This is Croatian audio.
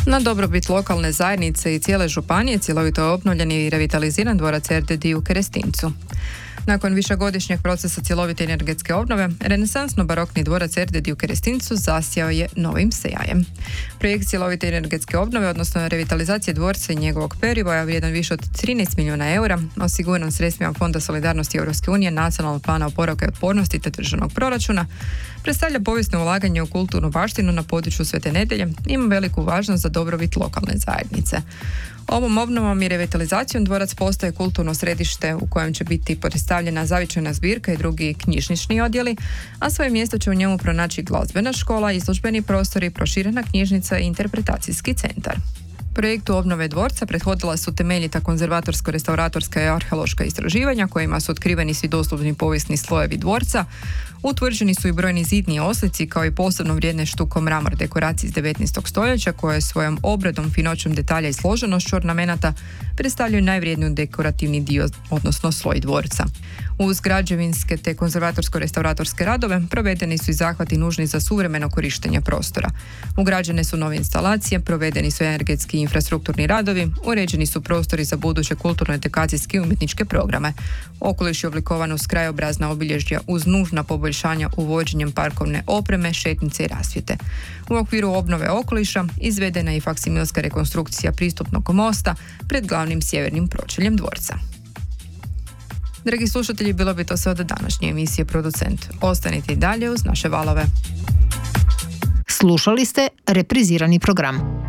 Na dobrobit lokalne zajednice i cijele županije cjelovito je obnovljen i revitaliziran dvorac RTD u Kerestincu. Nakon višegodišnjeg procesa cjelovite energetske obnove, renesansno-barokni dvorac RTD u Kerestincu zasjao je novim sjajem. Projekt cjelovite energetske obnove, odnosno revitalizacije dvorca i njegovog perivoja, vrijedan više od 13 milijuna eura, osiguran sredstvima Fonda solidarnosti Europske unije, Nacionalnog plana oporavka i otpornosti te državnog proračuna, predstavlja povijesno ulaganje u kulturnu baštinu na području Svete Nedelje i ima veliku važnost za dobrobit lokalne zajednice. Ovom obnovom i revitalizacijom dvorac postaje kulturno središte u kojem će biti predstavljena zavičajna zbirka i drugi knjižnični odjeli, a svoje mjesto će u njemu pronaći glazbena škola, izložbeni prostori, proširena knjižnica i interpretacijski centar. Projektu obnove dvorca prethodila su temeljita konzervatorsko-restauratorska i arheološka istraživanja kojima su otkriveni svi dostupni povijesni slojevi dvorca, utvrđeni su i brojni zidni oslici kao i posebno vrijedne štuko-mramor dekoracije iz 19. stoljeća koje svojom obradom, finoćom detalja i složenošću ornamenata predstavljaju najvrijedniji dekorativni dio, odnosno sloj dvorca. Uz građevinske te konzervatorsko-restauratorske radove provedeni su i zahvati nužni za suvremeno korištenje prostora. Ugrađene su nove instalacije, provedeni su energetski i infrastrukturni radovi, uređeni su prostori za buduće kulturno-edukacijske i umjetničke programe. Okoliš je oblikovan uz krajobrazna obilježja uz nužna poboljšanja uvođenjem parkovne opreme, šetnice i rasvjete. U okviru obnove okoliša izvedena je i faksimilska rekonstrukcija pristupnog mosta pred glavnim sjevernim pročeljem dvorca. Dragi slušatelji, bilo bi to sve od današnje emisije Producent. Ostanite i dalje uz naše valove. Slušali ste reprizirani program.